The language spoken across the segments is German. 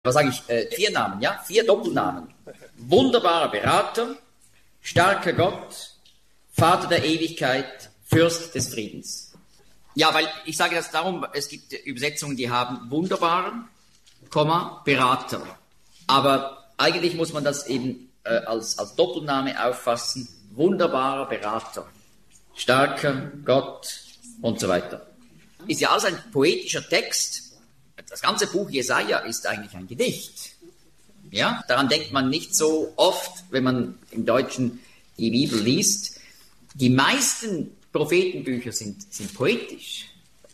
was sage ich, 4 Namen, ja? 4 Doppelnamen. Wunderbarer Berater, starker Gott, Vater der Ewigkeit, Fürst des Friedens. Ja, weil ich sage das darum, es gibt Übersetzungen, die haben wunderbarer, Berater. Aber eigentlich muss man das eben als Doppelname auffassen. Wunderbarer Berater, starker Gott und so weiter. Ist ja alles ein poetischer Text. Das ganze Buch Jesaja ist eigentlich ein Gedicht. Ja, daran denkt man nicht so oft, wenn man im Deutschen die Bibel liest. Die meisten Prophetenbücher sind poetisch.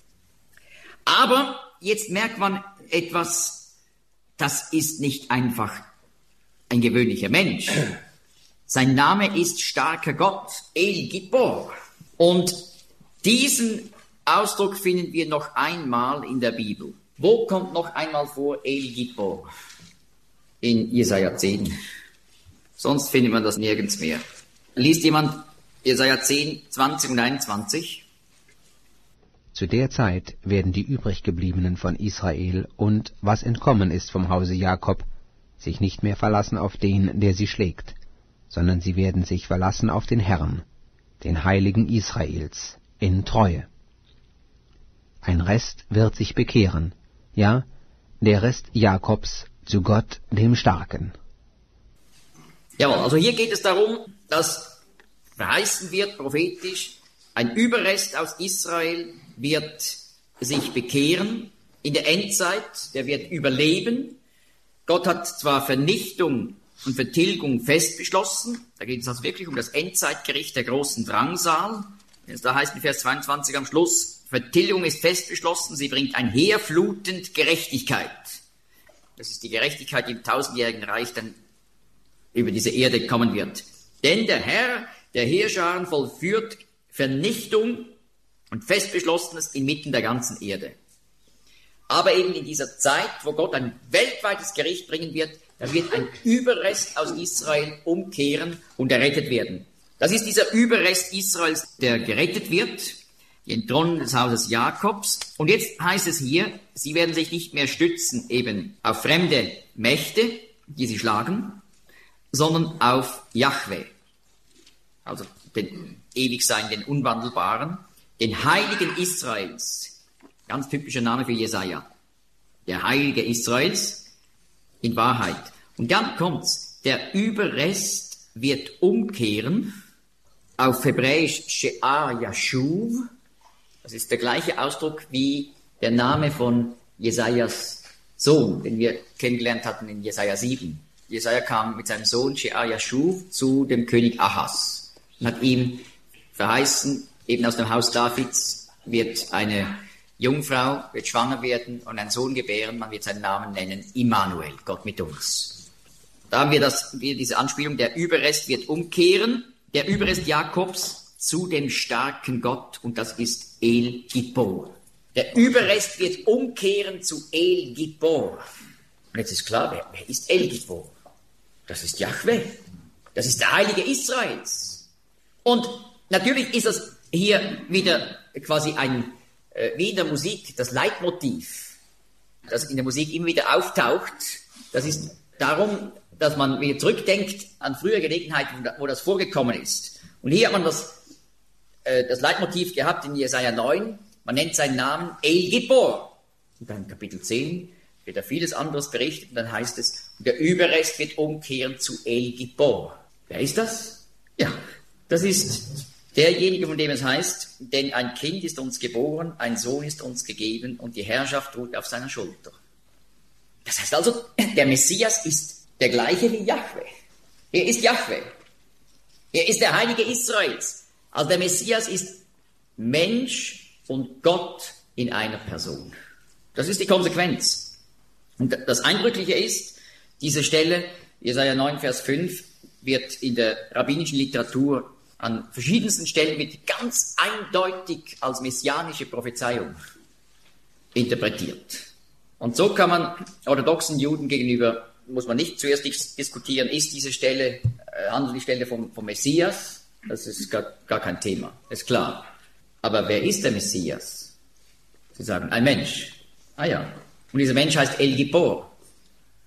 Aber jetzt merkt man etwas, das ist nicht einfach ein gewöhnlicher Mensch. Sein Name ist starker Gott, El Gibor. Und diesen Ausdruck finden wir noch einmal in der Bibel. Wo kommt noch einmal vor El Gibor? In Jesaja 10. Sonst findet man das nirgends mehr. Liest jemand Jesaja 10, 20 und 21? Zu der Zeit werden die übriggebliebenen von Israel und was entkommen ist vom Hause Jakob, sich nicht mehr verlassen auf den, der sie schlägt, sondern sie werden sich verlassen auf den Herrn, den Heiligen Israels, in Treue. Ein Rest wird sich bekehren, ja, der Rest Jakobs zu Gott, dem Starken. Jawohl, also hier geht es darum, dass verheißen wird, prophetisch, ein Überrest aus Israel wird sich bekehren in der Endzeit, der wird überleben. Gott hat zwar Vernichtung und Vertilgung fest beschlossen, da geht es also wirklich um das Endzeitgericht der großen Drangsal. Da heißt in Vers 22 am Schluss, Vertilgung ist fest beschlossen, sie bringt einherflutend Gerechtigkeit. Das ist die Gerechtigkeit, die im 1000-jährigen Reich dann über diese Erde kommen wird. Denn der Herr der Heerscharen vollführt Vernichtung und Festbeschlossenes inmitten der ganzen Erde. Aber eben in dieser Zeit, wo Gott ein weltweites Gericht bringen wird, da wird ein Überrest aus Israel umkehren und errettet werden. Das ist dieser Überrest Israels, der gerettet wird, die Enthronung des Hauses Jakobs. Und jetzt heißt es hier, sie werden sich nicht mehr stützen eben auf fremde Mächte, die sie schlagen, sondern auf Jahwe, also den Ewigsein, den Unwandelbaren, den Heiligen Israels. Ganz typischer Name für Jesaja. Der Heilige Israels in Wahrheit. Und dann kommt's. Der Überrest wird umkehren. Auf Hebräisch She'ar Yashuv. Das ist der gleiche Ausdruck wie der Name von Jesajas Sohn, den wir kennengelernt hatten in Jesaja 7. Jesaja kam mit seinem Sohn She'ar Yashuv zu dem König Ahas und hat ihm verheißen, eben aus dem Haus Davids wird eine Jungfrau, wird schwanger werden und einen Sohn gebären, man wird seinen Namen nennen, Immanuel, Gott mit uns. Da haben wir diese Anspielung, der Überrest wird umkehren, der Überrest Jakobs zu dem starken Gott, und das ist El Gibor. Der Überrest wird umkehren zu El Gibor. Und jetzt ist klar, wer ist El Gibor? Das ist Jahwe. Das ist der Heilige Israels. Und natürlich ist das hier wieder quasi wie in der Musik, das Leitmotiv, das in der Musik immer wieder auftaucht. Das ist darum, dass man wieder zurückdenkt an frühere Gelegenheiten, wo das vorgekommen ist. Und hier hat man das Leitmotiv gehabt in Jesaja 9. Man nennt seinen Namen El Gibor. Und dann in Kapitel 10 wird vieles anderes berichtet. Und dann heißt es, der Überrest wird umkehren zu El Gibor. Wer ist das? Ja, das ist derjenige, von dem es heißt, denn ein Kind ist uns geboren, ein Sohn ist uns gegeben und die Herrschaft ruht auf seiner Schulter. Das heißt also, der Messias ist der gleiche wie Jahwe. Er ist Jahwe. Er ist der Heilige Israels. Also der Messias ist Mensch und Gott in einer Person. Das ist die Konsequenz. Und das Eindrückliche ist, diese Stelle, Jesaja 9, Vers 5, wird in der rabbinischen Literatur an verschiedensten Stellen mit ganz eindeutig als messianische Prophezeiung interpretiert. Und so kann man orthodoxen Juden gegenüber, muss man nicht zuerst diskutieren, ist diese Stelle, handelt die Stelle vom Messias? Das ist gar kein Thema, ist klar. Aber wer ist der Messias? Sie sagen, ein Mensch. Ah ja. Und dieser Mensch heißt El Gibor.